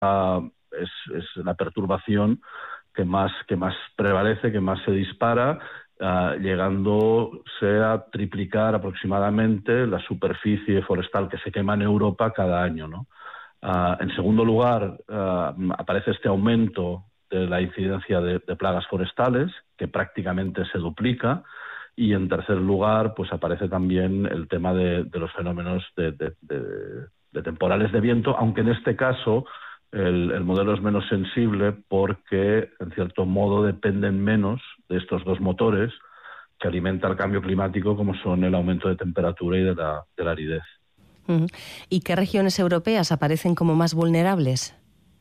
es la perturbación que más prevalece, que más se dispara, llegándose a triplicar aproximadamente la superficie forestal que se quema en Europa cada año, ¿no? En segundo lugar, aparece este aumento de la incidencia de plagas forestales, que prácticamente se duplica, y en tercer lugar, pues aparece también el tema de los fenómenos de temporales de viento, aunque en este caso el modelo es menos sensible porque, en cierto modo, dependen menos de estos dos motores que alimenta el cambio climático, como son el aumento de temperatura y de la aridez. ¿Y qué regiones europeas aparecen como más vulnerables?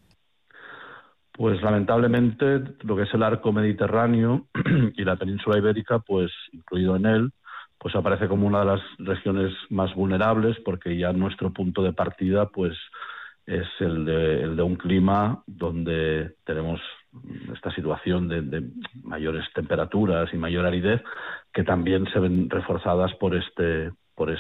Pues lamentablemente lo que es el arco mediterráneo y la península ibérica, pues incluido en él, pues aparece como una de las regiones más vulnerables, porque ya nuestro punto de partida pues es el de un clima donde tenemos esta situación de mayores temperaturas y mayor aridez, que también se ven reforzadas por este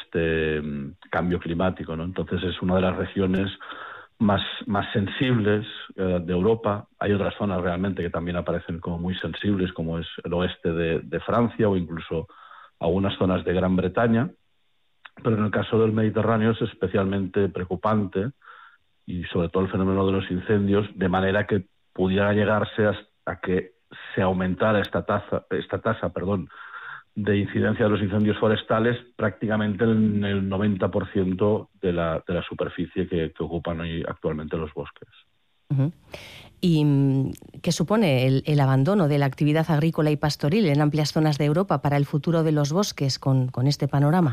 cambio climático, ¿no? Entonces es una de las regiones más sensibles de Europa. Hay otras zonas realmente que también aparecen como muy sensibles, como es el oeste de Francia o incluso algunas zonas de Gran Bretaña, pero en el caso del Mediterráneo es especialmente preocupante, y sobre todo el fenómeno de los incendios, de manera que pudiera llegarse a que se aumentara esta tasa de incidencia de los incendios forestales prácticamente en el 90% de la superficie que ocupan hoy actualmente los bosques. Uh-huh. ¿Y qué supone el abandono de la actividad agrícola y pastoril en amplias zonas de Europa para el futuro de los bosques con este panorama?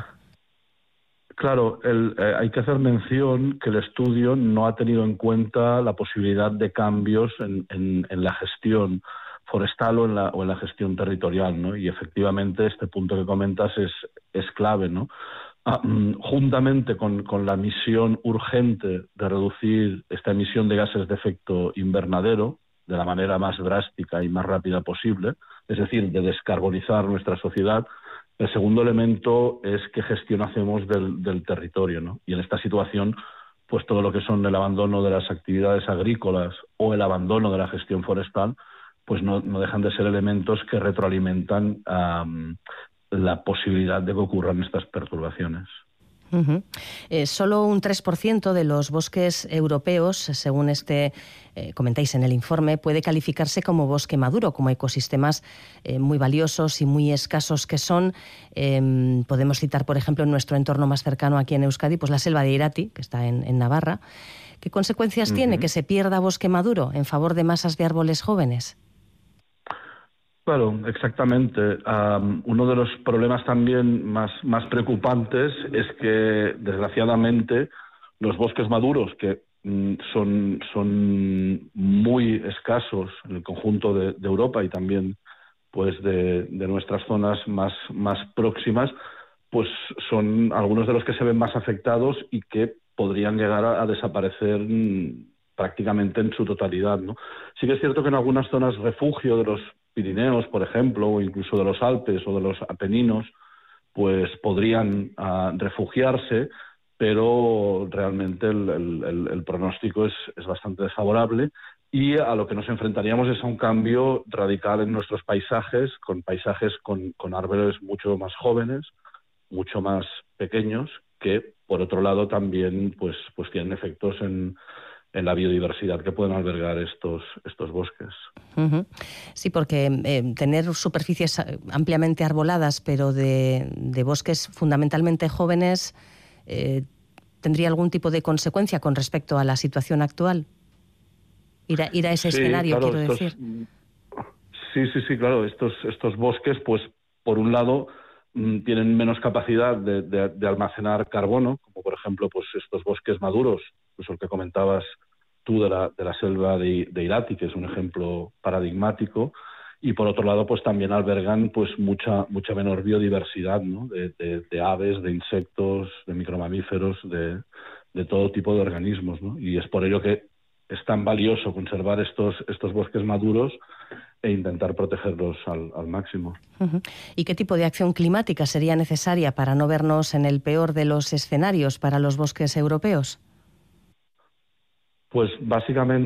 Claro, hay que hacer mención que el estudio no ha tenido en cuenta la posibilidad de cambios en la gestión forestal o en la gestión territorial, ¿no? Y efectivamente este punto que comentas es clave, ¿no? Juntamente con la misión urgente de reducir esta emisión de gases de efecto invernadero de la manera más drástica y más rápida posible, es decir, de descarbonizar nuestra sociedad, el segundo elemento es qué gestión hacemos del territorio, ¿no? Y en esta situación, pues todo lo que son el abandono de las actividades agrícolas o el abandono de la gestión forestal, pues no dejan de ser elementos que retroalimentan la posibilidad de que ocurran estas perturbaciones. Uh-huh. Solo un 3% de los bosques europeos, según comentáis en el informe, puede calificarse como bosque maduro, como ecosistemas muy valiosos y muy escasos que son. Podemos citar, por ejemplo, en nuestro entorno más cercano aquí en Euskadi, pues la selva de Irati, que está en Navarra. ¿Qué consecuencias tiene que se pierda bosque maduro en favor de masas de árboles jóvenes? Claro, exactamente. Uno de los problemas también más preocupantes es que, desgraciadamente, los bosques maduros, que son muy escasos en el conjunto de Europa y también pues de nuestras zonas más próximas, pues son algunos de los que se ven más afectados y que podrían llegar a desaparecer prácticamente en su totalidad, ¿no? Sí que es cierto que en algunas zonas refugio de los Pirineos, por ejemplo, o incluso de los Alpes o de los Apeninos, pues podrían refugiarse, pero realmente el pronóstico es bastante desfavorable, y a lo que nos enfrentaríamos es a un cambio radical en nuestros paisajes con árboles mucho más jóvenes, mucho más pequeños, que por otro lado también pues tienen efectos en la biodiversidad que pueden albergar estos bosques. Uh-huh. Sí, porque tener superficies ampliamente arboladas, pero de bosques fundamentalmente jóvenes, ¿tendría algún tipo de consecuencia con respecto a la situación actual? Ir a ese escenario, claro, quiero decir. Sí, claro. Estos bosques, pues por un lado, tienen menos capacidad de almacenar carbono, como por ejemplo pues estos bosques maduros, pues el que comentabas tú de la selva de Irati, que es un ejemplo paradigmático, y por otro lado pues también albergan pues mucha menor biodiversidad, ¿no? de aves, de insectos, de micromamíferos, de todo tipo de organismos, ¿no? Y es por ello que es tan valioso conservar estos bosques maduros e intentar protegerlos al máximo. Uh-huh. ¿Y qué tipo de acción climática sería necesaria para no vernos en el peor de los escenarios para los bosques europeos? Pues básicamente